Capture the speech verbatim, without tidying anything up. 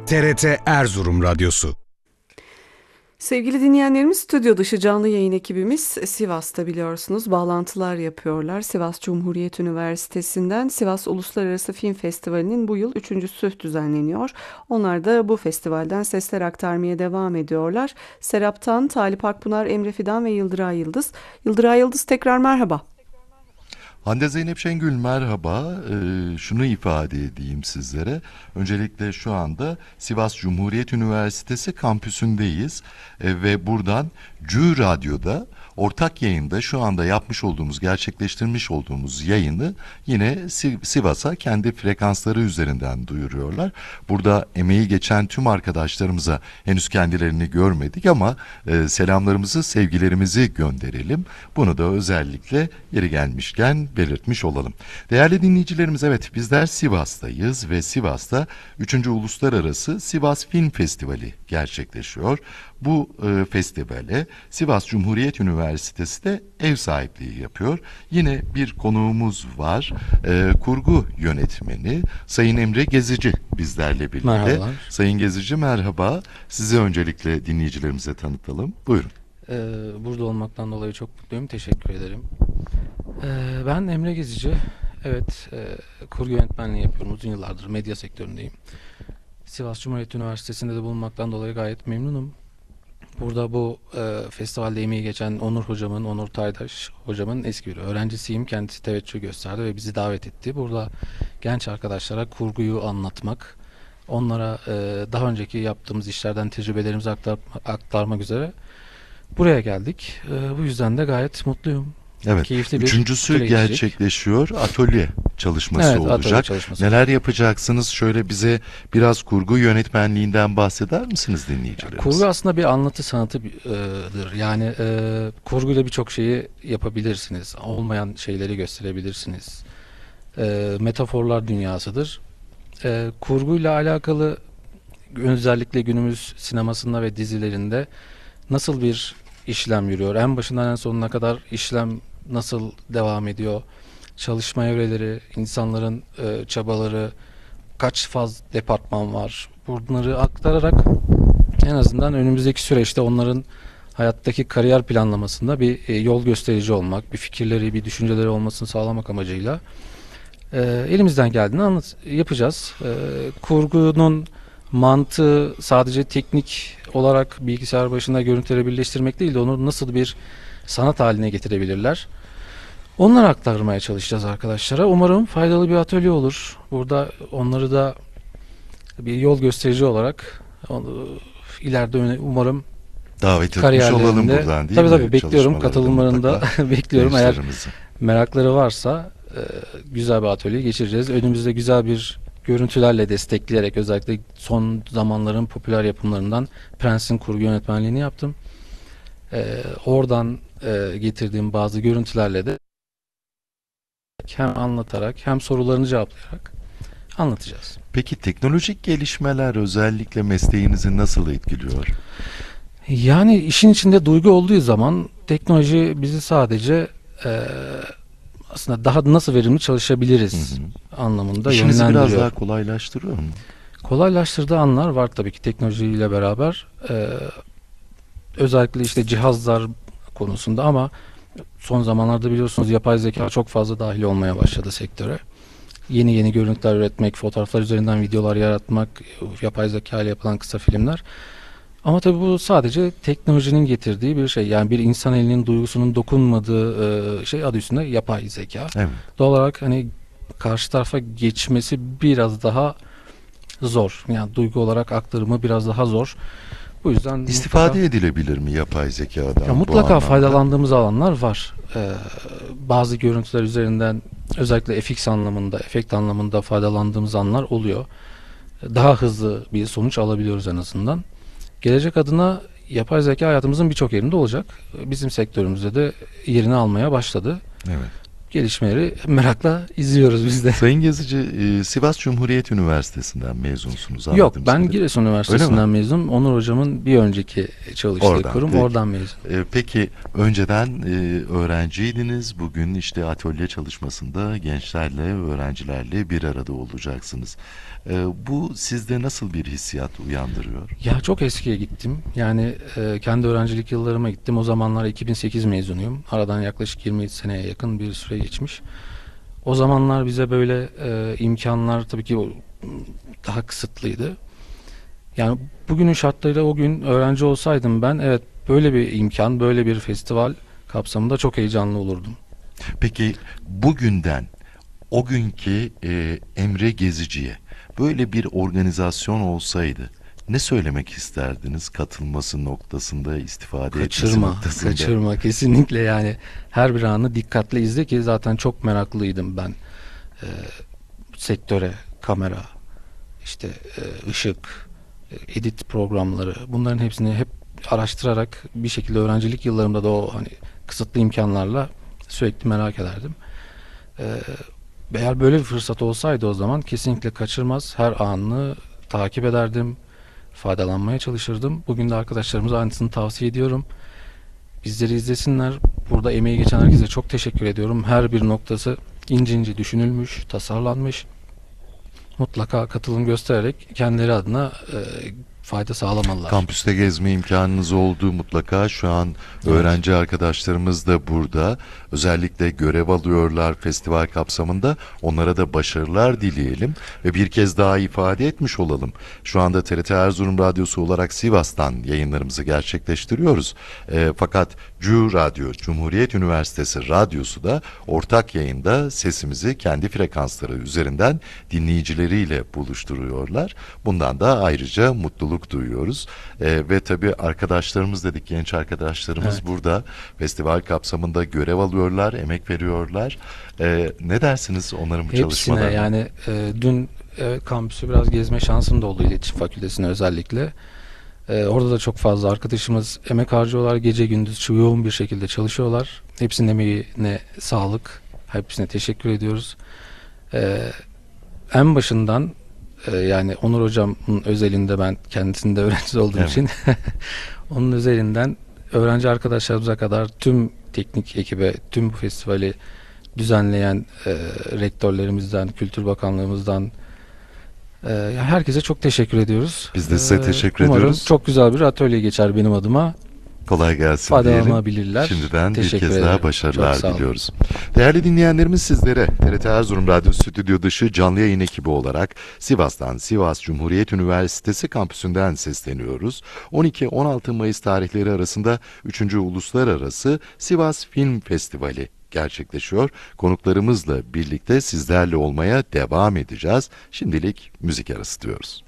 T R T Erzurum Radyosu. Sevgili dinleyenlerimiz, stüdyo dışı canlı yayın ekibimiz Sivas'ta, biliyorsunuz, bağlantılar yapıyorlar. Sivas Cumhuriyet Üniversitesi'nden Sivas Uluslararası Film Festivali'nin bu yıl üçüncüsü düzenleniyor. Onlar da bu festivalden sesler aktarmaya devam ediyorlar. Serap'tan Talip Akpınar, Emre Fidan ve Yıldıray Yıldız. Yıldıray Yıldız, tekrar merhaba. Hande Zeynep Şengül merhaba. Ee, şunu ifade edeyim sizlere. Öncelikle şu anda Sivas Cumhuriyet Üniversitesi kampüsündeyiz. Ee, ve buradan C Ü Radyo'da ortak yayında şu anda yapmış olduğumuz, gerçekleştirmiş olduğumuz yayını yine Sivas'a kendi frekansları üzerinden duyuruyorlar. Burada emeği geçen tüm arkadaşlarımıza henüz kendilerini görmedik ama e, selamlarımızı, sevgilerimizi gönderelim. Bunu da özellikle yeri gelmişken belirtmiş olalım. Değerli dinleyicilerimiz, evet, bizler Sivas'tayız ve Sivas'ta üçüncü Uluslararası Sivas Film Festivali gerçekleşiyor. Bu e, festivale Sivas Cumhuriyet Üniversitesi de ev sahipliği yapıyor. Yine bir konuğumuz var. E, kurgu yönetmeni Sayın Emre Gezici bizlerle birlikte. Merhabalar. Sayın Gezici merhaba. Sizi öncelikle dinleyicilerimize tanıtalım. Buyurun. Ee, burada olmaktan dolayı çok mutluyum. Teşekkür ederim. Ee, ben Emre Gezici. Evet, e, kurgu yönetmenliği yapıyorum. Uzun yıllardır medya sektöründeyim. Sivas Cumhuriyet Üniversitesi'nde de bulunmaktan dolayı gayet memnunum. Burada bu e, festivalde emeği geçen Onur hocamın, Onur Taydaş hocamın eski bir öğrencisiyim. Kendisi teveccüh gösterdi ve bizi davet etti. Burada genç arkadaşlara kurguyu anlatmak, onlara e, daha önceki yaptığımız işlerden tecrübelerimizi aktar, aktarmak üzere buraya geldik. E, bu yüzden de gayet mutluyum. Evet, Keyifli üçüncüsü bir gerçekleşiyor. Atölye çalışması evet, olacak. atölye çalışması. Neler yapacaksınız? Şöyle bize biraz kurgu yönetmenliğinden bahseder misiniz dinleyicilerimiz? Kurgu aslında bir anlatı sanatıdır. Yani e, kurguyla birçok şeyi yapabilirsiniz. Olmayan şeyleri gösterebilirsiniz. E, metaforlar dünyasıdır. E, kurguyla alakalı özellikle günümüz sinemasında ve dizilerinde nasıl bir işlem yürüyor? En başından en sonuna kadar işlem nasıl devam ediyor? Çalışma evreleri, insanların e, çabaları, kaç faz departman var? Bunları aktararak en azından önümüzdeki süreçte onların hayattaki kariyer planlamasında bir e, yol gösterici olmak, bir fikirleri, bir düşünceleri olmasını sağlamak amacıyla e, elimizden geldiğini anlat yapacağız. E, kurgunun mantığı sadece teknik olarak bilgisayar başında görüntüleri birleştirmek değil de onu nasıl bir sanat haline getirebilirler, onları aktarmaya çalışacağız arkadaşlara. Umarım faydalı bir atölye olur. Burada onları da bir yol gösterici olarak onu, ileride umarım davet etmiş olalım buradan, değil tabii, mi? Tabii bekliyorum, katılımlarını da bekliyorum. Eğer merakları varsa e, güzel bir atölye geçireceğiz. Önümüzde güzel bir görüntülerle destekleyerek, özellikle son zamanların popüler yapımlarından Prens'in kurgu yönetmenliğini yaptım. E, oradan e, getirdiğim bazı görüntülerle de hem anlatarak hem sorularını cevaplayarak anlatacağız. Peki teknolojik gelişmeler özellikle mesleğinizi nasıl etkiliyor? Yani işin içinde duygu olduğu zaman teknoloji bizi sadece e, aslında daha nasıl verimli çalışabiliriz hı hı. anlamında İşinizi yönlendiriyor. biraz daha kolaylaştırıyor mu? Kolaylaştırdığı anlar var tabii ki teknolojiyle beraber. E, özellikle işte cihazlar konusunda, ama son zamanlarda biliyorsunuz yapay zeka çok fazla dahil olmaya başladı sektöre. Yeni yeni görüntüler üretmek, fotoğraflar üzerinden videolar yaratmak, yapay zeka ile yapılan kısa filmler. Ama tabii bu sadece teknolojinin getirdiği bir şey. Yani bir insan elinin duygusunun dokunmadığı şey, adı üstünde yapay zeka. Evet. Doğal olarak hani karşı tarafa geçmesi biraz daha zor. Yani duygu olarak aktarımı biraz daha zor. Bu yüzden istifade mutlaka, edilebilir mi yapay zekadan? Ya mutlaka faydalandığımız alanlar var. Ee, bazı görüntüler üzerinden özellikle F X anlamında, efekt anlamında faydalandığımız anlar oluyor. Daha hızlı bir sonuç alabiliyoruz en azından. Gelecek adına yapay zeka hayatımızın birçok yerinde olacak. Bizim sektörümüzde de yerini almaya başladı. Evet. gelişmeleri merakla izliyoruz biz de. Sayın Gezici, e, Sivas Cumhuriyet Üniversitesi'nden mezunsunuz. Yok, anladığım ben kadarıyla. Giresun Üniversitesi'nden mezunum. Onur Hocam'ın bir önceki çalıştığı Oradan, kurum, peki. oradan mezun. E, peki önceden e, öğrenciydiniz. Bugün işte atölye çalışmasında gençlerle, öğrencilerle bir arada olacaksınız. E, bu sizde nasıl bir hissiyat uyandırıyor? Ya çok eskiye gittim. Yani e, kendi öğrencilik yıllarıma gittim. O zamanlar iki bin sekiz mezunuyum. Aradan yaklaşık yirmi seneye yakın bir süre geçmiş. O zamanlar bize böyle e, imkanlar tabii ki o- daha kısıtlıydı. Yani bugünün şartlarıyla o gün öğrenci olsaydım ben, evet, böyle bir imkan, böyle bir festival kapsamında çok heyecanlı olurdum. Peki bugünden o günkü e, Emre Gezici'ye böyle bir organizasyon olsaydı ne söylemek isterdiniz katılması noktasında, istifade etmesi Kaçırma, noktasında? kaçırma kesinlikle, yani her bir anı dikkatle izle ki zaten çok meraklıydım ben. Ee, sektöre, kamera, işte e, ışık, e, edit programları, bunların hepsini hep araştırarak bir şekilde öğrencilik yıllarımda da o hani kısıtlı imkanlarla sürekli merak ederdim. Ee, eğer böyle bir fırsat olsaydı o zaman kesinlikle kaçırmaz, her anını takip ederdim, faydalanmaya çalışırdım. Bugün de arkadaşlarımıza aynısını tavsiye ediyorum. Bizleri izlesinler. Burada emeği geçen herkese çok teşekkür ediyorum. Her bir noktası ince ince düşünülmüş, tasarlanmış. Mutlaka katılım göstererek kendileri adına e, fayda sağlamalılar. Kampüste gezme imkanınız oldu mutlaka. Şu an Evet. öğrenci arkadaşlarımız da burada. Özellikle görev alıyorlar festival kapsamında. Onlara da başarılar dileyelim. Ve bir kez daha ifade etmiş olalım. Şu anda T R T Erzurum Radyosu olarak Sivas'tan yayınlarımızı gerçekleştiriyoruz. E, fakat C U Radyo, Cumhuriyet Üniversitesi Radyosu da ortak yayında sesimizi kendi frekansları üzerinden dinleyicileriyle buluşturuyorlar. Bundan da ayrıca mutluluk duyuyoruz. Ee, ve tabii arkadaşlarımız dedik, genç arkadaşlarımız Evet. burada festival kapsamında görev alıyorlar, emek veriyorlar. Ee, ne dersiniz onların bu Hepsine, çalışmalarına? yani e, dün evet, kampüsü biraz gezme şansım da oldu, iletişim fakültesine özellikle. E, orada da çok fazla arkadaşımız emek harcıyorlar. Gece gündüz şu yoğun bir şekilde çalışıyorlar. Hepsinin emeğine sağlık. Hepsine teşekkür ediyoruz. E, en başından e, yani Onur Hocam'ın özelinde, ben kendisinde öğrenci olduğum Evet. için onun özelinden öğrenci arkadaşlarımıza kadar tüm teknik ekibe, tüm bu festivali düzenleyen e, rektörlerimizden, Kültür Bakanlığımızdan e, herkese çok teşekkür ediyoruz. Biz de size E, teşekkür umarım ediyoruz. çok güzel bir atölye geçer benim adıma. Kolay gelsin diyelim. Faydalanabilirler. Şimdiden bir Teşekkür kez daha ederim. başarılar Çok sağ olun. diliyoruz. Değerli dinleyenlerimiz, sizlere T R T Erzurum Radyo Stüdyo Dışı canlı yayın ekibi olarak Sivas'tan, Sivas Cumhuriyet Üniversitesi kampüsünden sesleniyoruz. on iki on altı Mayıs tarihleri arasında üçüncü Uluslararası Sivas Film Festivali gerçekleşiyor. Konuklarımızla birlikte sizlerle olmaya devam edeceğiz. Şimdilik müzik arası diyoruz.